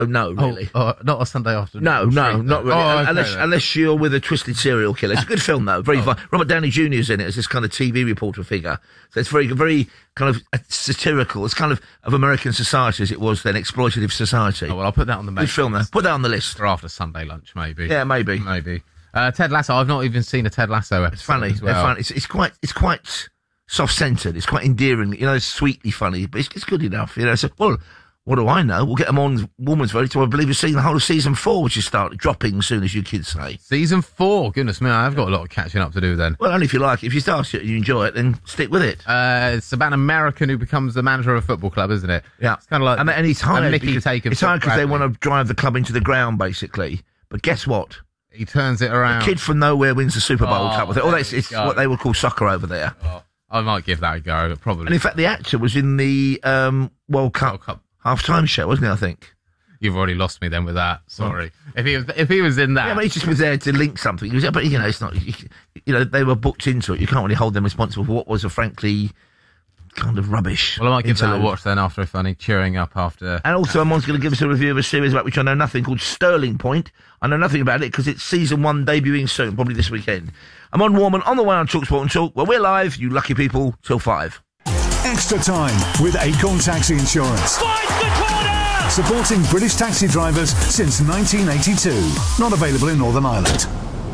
No, really. Not a Sunday afternoon. No, not really. Okay, unless you're with a twisted serial killer. It's a good film, though. Very fun. Robert Downey Jr. is in it as this kind of TV reporter figure. So it's very, very kind of satirical. It's kind of American society as it was then, exploitative society. Oh, well, I'll put that on the good film, though. Put that on the list. For after Sunday lunch, maybe. Yeah, maybe. Ted Lasso. I've not even seen a Ted Lasso episode. It's funny. As well. They're funny. It's quite soft-centred. It's quite endearing. It's sweetly funny, but it's good enough. So, well, what do I know? We'll get them on Woman's Vote. I believe we're seeing the whole of season 4, which is dropping soon, as you kids say. Season 4? Goodness me, I've got a lot of catching up to do then. Well, only if you like it. If you start it and you enjoy it, then stick with it. It's about an American who becomes the manager of a football club, isn't it? Yeah. It's kind of like and he's hired because they want to drive the club into the ground, basically. But guess what? He turns it around. A kid from nowhere wins the Super Bowl Cup. It's what they would call soccer over there. I might give that a go, probably. And in fact, the actor was in the World Cup half-time show, wasn't he, I think? You've already lost me then with that. Sorry. If he was in that. Yeah, but he just was there to link something. But, it's not... they were booked into it. You can't really hold them responsible for what was a frankly kind of rubbish. Well, I might give that a watch then after funny, cheering up after... And also, Amon's going to give us a review of a series about which I know nothing, called Sterling Point. I know nothing about it because it's season 1 debuting soon, probably this weekend. Amon Warman on the way on TalkSport and Talk, where we're live, you lucky people, till 5. Extra time with Acorn Taxi Insurance. Fight the corner! Supporting British taxi drivers since 1982. Not available in Northern Ireland.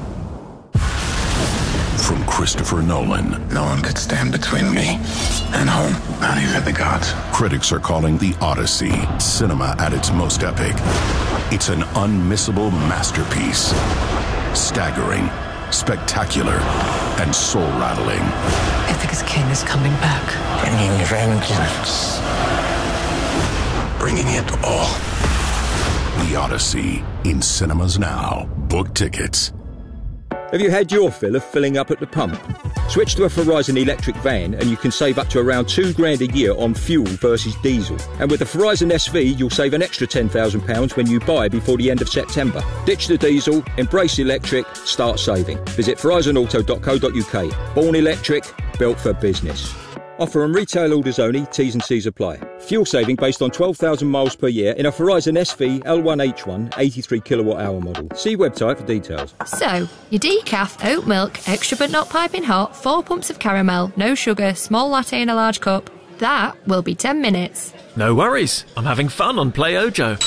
From Christopher Nolan. No one could stand between me and home, not even the gods. Critics are calling The Odyssey cinema at its most epic. It's an unmissable masterpiece. Staggering, spectacular, and soul-rattling. Ithaca's king is coming back. Bringing vengeance. Bringing it all. The Odyssey, in cinemas now. Book tickets. Have you had your fill of filling up at the pump? Switch to a Verizon electric van and you can save up to around £2,000 a year on fuel versus diesel. And with the Verizon SV, you'll save an extra £10,000 when you buy before the end of September. Ditch the diesel, embrace electric, start saving. Visit verizonauto.co.uk. Born electric, built for business. Offer on retail orders only, T's and C's apply. Fuel saving based on 12,000 miles per year in a Verizon SV L1H1 83 kilowatt hour model. See website for details. So, your decaf, oat milk, extra but not piping hot, 4 pumps of caramel, no sugar, small latte in a large cup. That will be 10 minutes. No worries. I'm having fun on Play Ojo.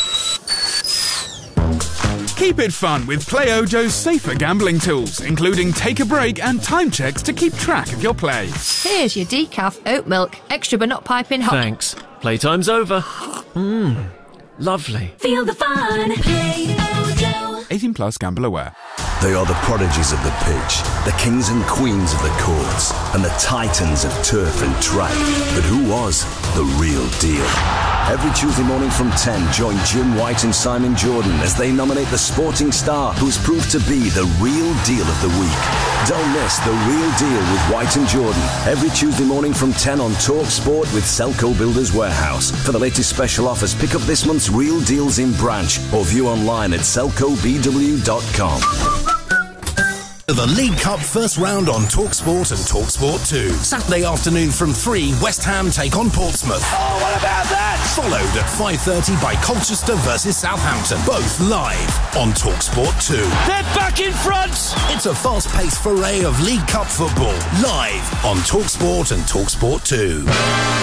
Keep it fun with Play Ojo's safer gambling tools, including take a break and time checks to keep track of your play. Here's your decaf, oat milk, extra but not piping hot. Thanks. Playtime's over. Lovely. Feel the fun. Play Ojo. 18 plus, gamble aware. They are the prodigies of the pitch, the kings and queens of the courts, and the titans of turf and track. But who was the real deal? Every Tuesday morning from 10, join Jim White and Simon Jordan as they nominate the sporting star who's proved to be the real deal of the week. Don't miss The Real Deal with White and Jordan every Tuesday morning from 10 on Talk Sport with Selco Builders Warehouse. For the latest special offers, pick up this month's Real Deals in branch or view online at selcobw.com. The League Cup first round on TalkSport and TalkSport 2. Saturday afternoon from 3, West Ham take on Portsmouth. Oh, what about that? Followed at 5:30 by Colchester versus Southampton. Both live on TalkSport 2. They're back in front! It's a fast-paced foray of League Cup football. Live on TalkSport and TalkSport 2.